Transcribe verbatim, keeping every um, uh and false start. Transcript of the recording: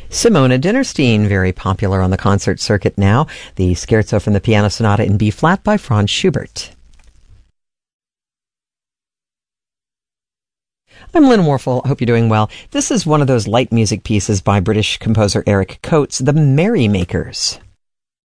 Simona Dinnerstein, very popular on the concert circuit now. The Scherzo from the Piano Sonata in B flat by Franz Schubert. I'm Lynn Warfel. I hope you're doing well. This is one of those light music pieces by British composer Eric Coates, The Merrymakers.